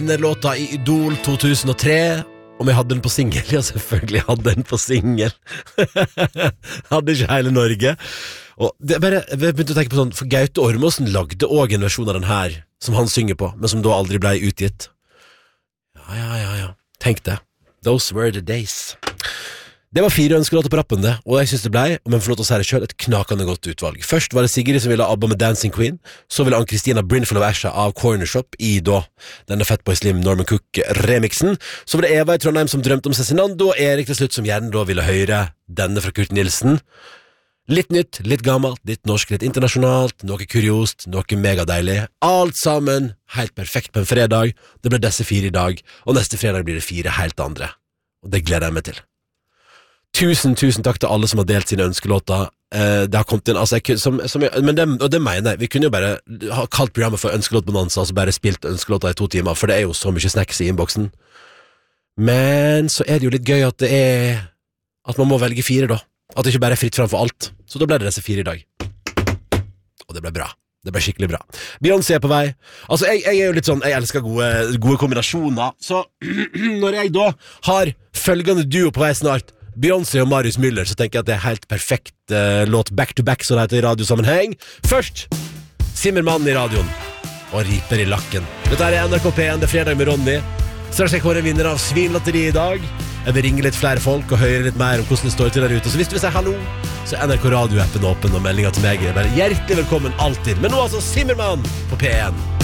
Låta I Idol 2003. Om jeg hadde den på singel? Ja, selvfølgelig hadde den på singel. Hadde ikke hele Norge. Og det bare, jeg begynte å tenke på sånn, for Gaute Ormåsen lagde også en versjon av den her, som han synger på, men som da aldri ble utgitt. Ja. Tenk det. Those were the days. Det var 4 ønskelåter på rappen det, og jeg synes det ble, om jeg får lov til å si det selv, et knakende godt utvalg. Først var det Sigrid som ville ha ABBA med Dancing Queen, så ville Ann-Kristina Brinful of Asha av Corner Shop I da, denne Fatboy Slim Norman Cook-remixen. Så var det Eva I Trondheim som drømte om Cezinando, og Erik til slutt som gjerne da ville høre denne fra Kurt Nilsen. Litt nytt, litt gammelt, litt norsk, litt internasjonalt, noe kuriost, noe megadeilig. Alt sammen helt perfekt på en fredag. Det ble disse 4 I dag, og neste fredag blir det 4 helt andre. Og det gleder jeg meg til. Tusen takk til alle som har delt sine ønskelåter. Det har kommet inn, altså og det mener jeg. Vi kunne jo bare ha kalt programmet for Ønskelåtbonanza, altså bare spilt ønskelåter I 2 timer, for det jo så mye snacks I innboksen. Men så det jo litt gøy at at man må velge 4 da. At det ikke bare fritt frem for alt. Så da ble det disse 4 I dag. Og det ble bra. Det ble skikkelig bra. Beyoncé på vei. Altså, jeg jo litt sånn, jeg elsker gode kombinasjoner. Så når jeg da har følgende duo på vei snart, Beyoncé og Marius Müller, så tenker jeg at det helt perfekt låt back to back, så det heter I radiosammenheng. Først, Zimmermann I radioen, og Riper I lakken. Dette NRK P1, det fredag med Ronny. Straks jeg kommer en vinner av Svinlotteri I dag. Jeg vil ringe litt flere folk og høre litt mer om hvordan det står til der ute. Så hvis du vil si hallo, så NRK Radio-appen åpen, og meldingen til meg bare hjertelig velkommen alltid. Men nå altså Zimmermann på P1.